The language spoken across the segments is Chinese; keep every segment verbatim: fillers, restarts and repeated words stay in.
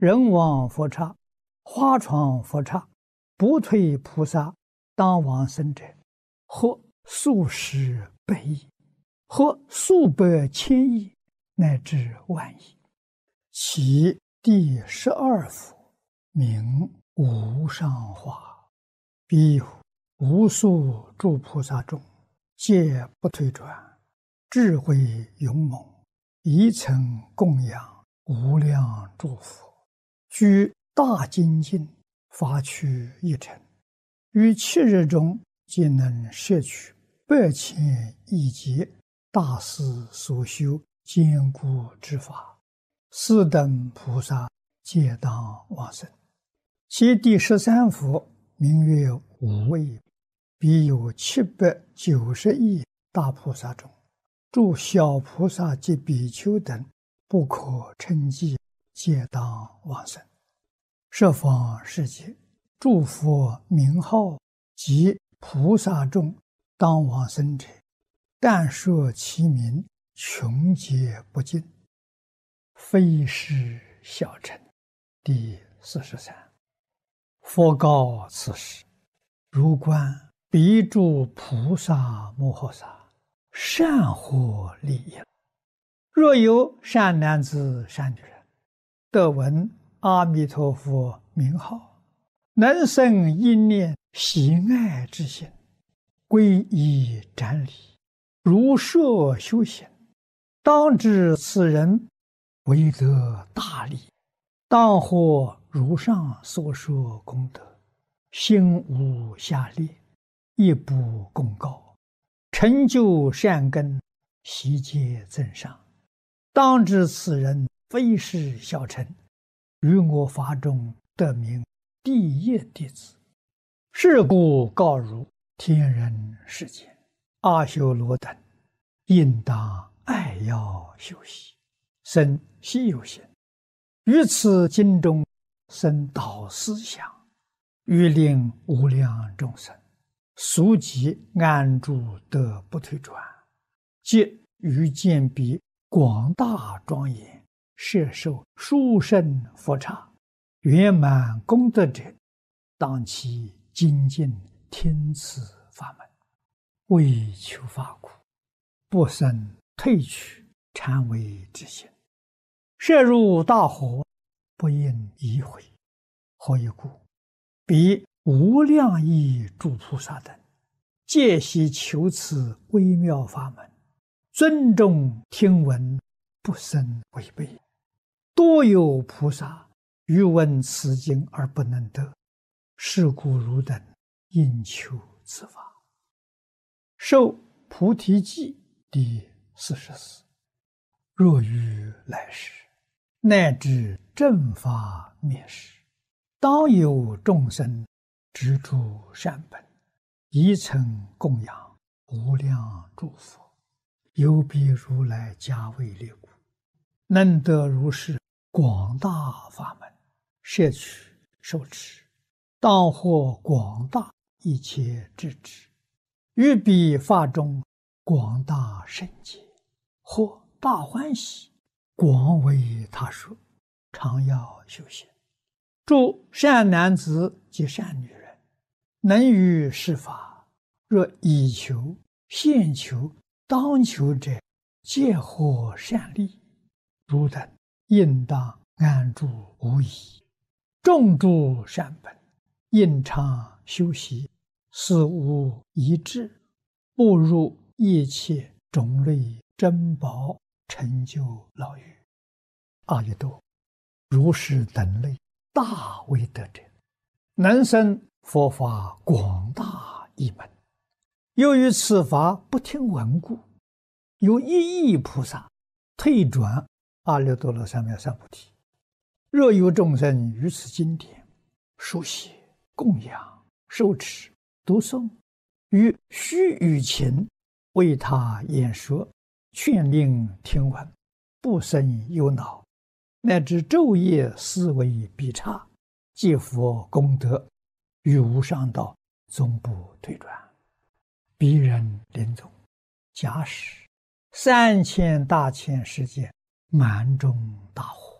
人往佛刹，花闯佛刹，不退菩萨当往生者，或数十百亿，或数百千亿，乃至万亿。其第十二佛名无上化，彼有无数诸菩萨中，皆不退转，智慧勇猛，一层供养无量诸佛，居大精进，发趣一尘，于七日中皆能摄取百千亿劫大师所修坚固之法，斯等菩萨皆当往生。其第十三佛名曰无畏，彼有七百九十亿大菩萨中，诸小菩萨及比丘等不可称计，皆当往生。十方世界诸佛名号及菩萨众当往生者，但说其名，穷劫不尽，非是小乘。第四十三。佛告此时：如观彼诸菩萨摩诃萨，善获利益。若有善男子善女人，得闻阿弥陀佛名号，能生一念喜爱之心，皈依瞻礼，如设修行，当知此人为得大利，当获如上所说功德，心无下劣，亦不共高，成就善根，悉皆增上。当知此人非是小乘，于我法中得名第一弟子。是故告汝天人世间阿修罗等，应当爱要修习，生希有心，于此经中生导思想，欲令无量众生速即安住得不退转，即于见彼广大庄严，摄受殊胜佛刹，圆满功德者，当其精进听此法门，为求法苦，不生退去禅为之心，摄入大火，不应移回。何以故？彼无量亿诸菩萨等，皆悉求此微妙法门，尊重听闻，不生违背。多有菩萨欲闻此经而不能得，是故汝等应求此法。受菩提记第四十四。若于来世，乃至正法灭世，当有众生执诸善本，一层供养无量诸佛，有彼如来加为列故，能得如是广大法门，摄取受持，当获广大一切智智，于彼法中广大圣解，或大欢喜，广为他说，常要修行。诸善男子及善女人，能于是法，若以求、现求、当求者，皆获善利。汝等应当安住无疑，种诸善本，应常修习，思无一致，步入一切种类珍宝，成就牢狱。阿逸多，如是等类大威德者，能生佛法广大一门。由于此法不听闻故，有一亿菩萨退转阿耨多罗三藐三菩提。若有众生于此经典书写、供养、受持、读诵，于须臾前为他演说，劝令听闻，不生忧恼，乃至昼夜思维必差，皆佛功德，于无上道终不退转。彼人临终，假使三千大千世界满中大火，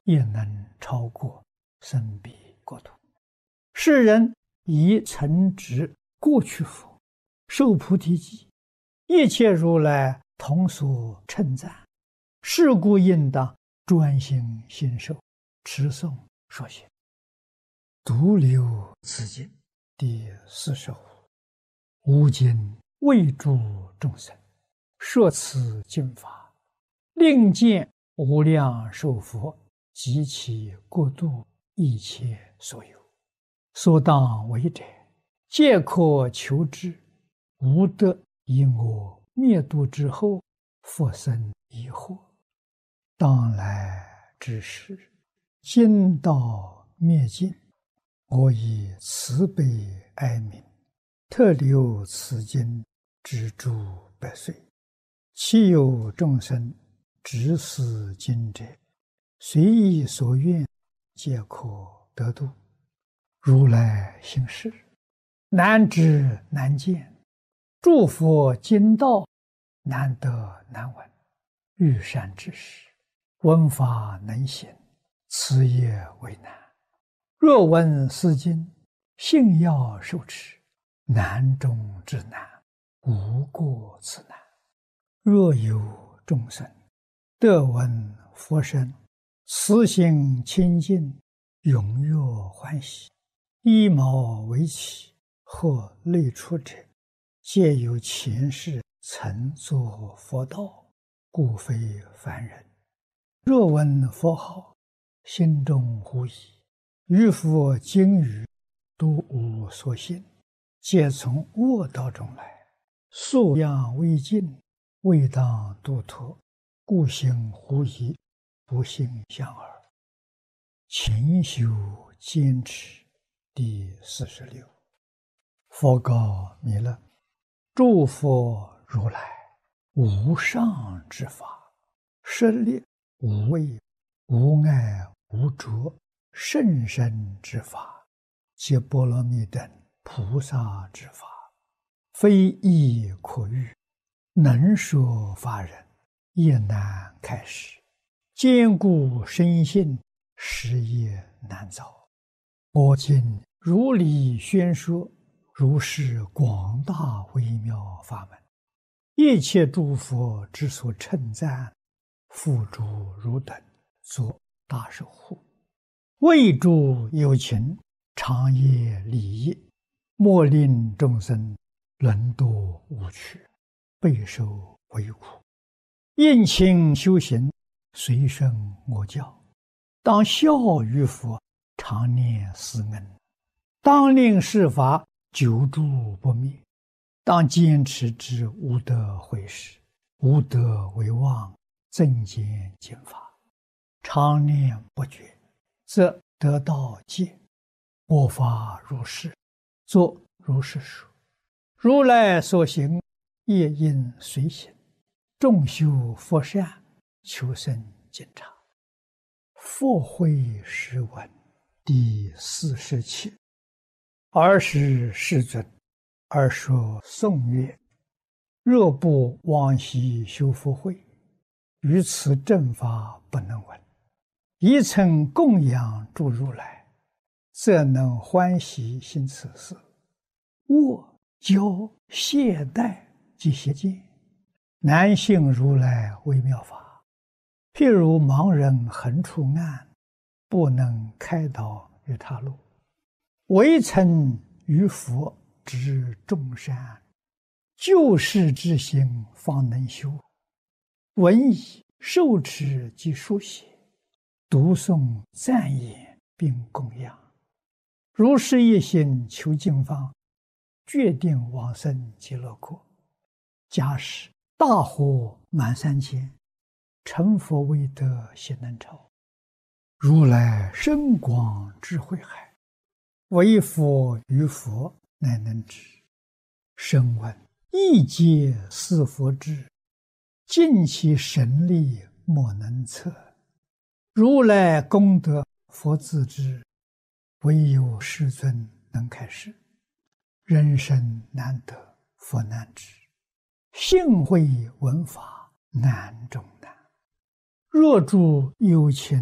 也能超过生彼国土。世人以曾执过去佛，受菩提记，一切如来同所称赞，是故应当专心信受，持诵说行。独留此经第四十五。吾今为诸众生说此经法，令见无量寿佛及其国度一切所有，所当为者，皆可求之。无得以我灭度之后，复生疑惑。当来之时，今道灭尽，我以慈悲哀悯，特留此经之诸百岁。其有众生执此经者，随意所愿，皆可得度。如来行事，难知难见，诸佛经道，难得难闻。遇善之事，闻法能行，此也为难。若闻是经，信要受持，难中之难，无过此难。若有众生得闻佛声，慈心清净，踊跃欢喜，衣毛为起或类出者，皆有前世曾作佛道，故非凡人。若闻佛号，心中狐疑，于佛经语都无所信，皆从恶道中来，素养未尽，未当度脱，故行狐疑，不信相耳。勤修坚持第四十六。佛告弥勒：诸佛如来无上之法，设立无畏无碍无着甚深之法，皆波罗蜜等菩萨之法，非易可喻，能说法人也难开示，坚固深信，实也难造。我今如理宣说，如是广大微妙法门，一切诸佛之所称赞，付诸汝等作大守护，为诸有情长夜利益，莫令众生沦堕无趣，备受为苦。应勤修行，随顺我教，当效于佛，常念思恩，当令世法久住不灭，当坚持之无得毁时，无得为妄，增减经法，常念不绝，则得道戒。我法如是，作如是说。如来所行，业应随行，众修佛善，求生经常。佛会诗文第四十七。尔时世尊，而说颂曰：若不往昔修福慧，于此正法不能闻。一曾供养诸如来，则能欢喜行此事。我教懈怠及邪见，难信如来微妙法。譬如盲人横出暗，不能开导于他路。唯曾于佛知众善，救世之心方能修。闻已受持及书写，读诵赞言并供养。如是一心求经方，决定往生极乐国。假使大火满三千，成佛未得悉能超。如来深广智慧海，唯佛于佛乃能知。声闻亦皆是佛智，尽其神力莫能测。如来功德佛自知，唯有世尊能开示。人生难得佛难知，幸会闻法难中难。若诸有情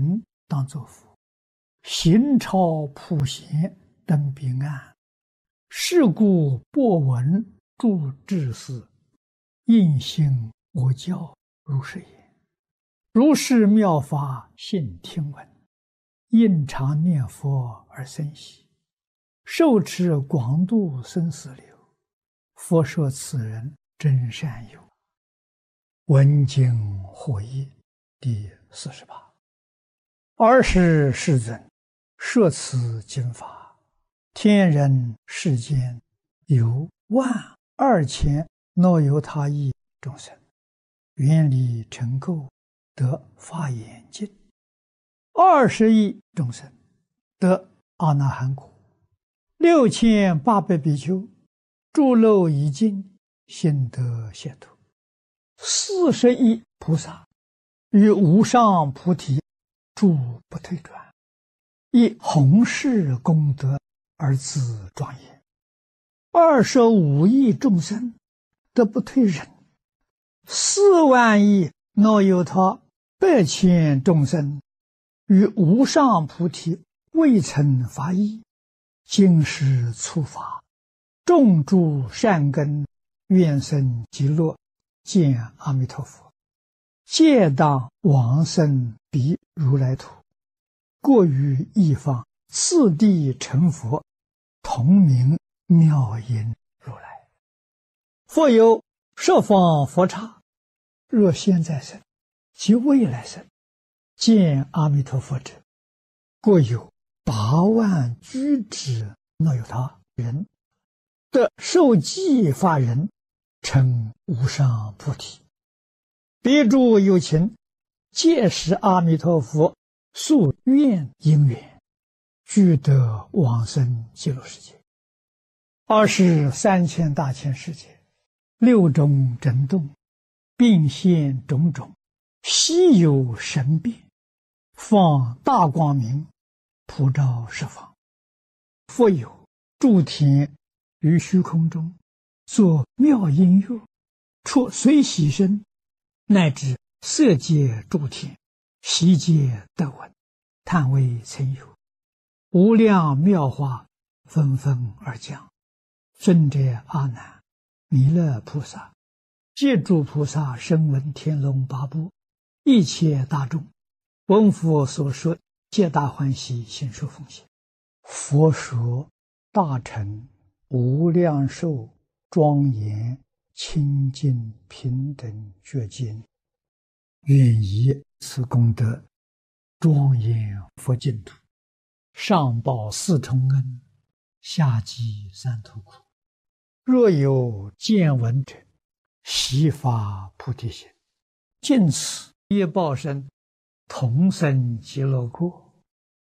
当作佛，行超普贤登彼岸，是故播闻诸智士，应信我教如是言。如是妙法信听闻，应常念佛而生喜，受持广度生死流。佛说此人真善友。闻经获益第四十八。尔时世尊说此经法，天人世间有万二千若由他亿众生，愿力成垢，得法眼净；二十亿众生得阿那含果；六千八百比丘诸漏已尽，心得解脱；四十亿菩萨与无上菩提诸不退转，以弘誓功德而自庄严；二十五亿众生得不退忍；四万亿若有他百千众生与无上菩提未曾发意，今世初发，种诸善根，愿生极乐，见阿弥陀佛，皆当往生彼如来土，过于一方，次第成佛，同名妙音如来。复有十方佛刹，若现在生及未来生，见阿弥陀佛者，过有八万居之若有他人，得受记法人，成无上菩提。彼诸有情，皆是阿弥陀佛宿愿因缘，俱得往生极乐世界。二十三千大千世界，六种震动，并现种种稀有神变，放大光明，普照十方。复有诸天于虚空中作妙音乐，出随喜声，乃至色界诸天，悉皆得闻，叹为曾有。无量妙法纷纷而降，尊者阿难、弥勒菩萨、皆诸菩萨声闻天龙八部，一切大众，闻佛所说，皆大欢喜，信受奉行。佛说大乘无量寿庄严清净平等觉经，愿以此功德庄严佛净土，上报四重恩，下济三途苦。若有见闻者，悉发菩提心，尽此业报身，同生极乐国。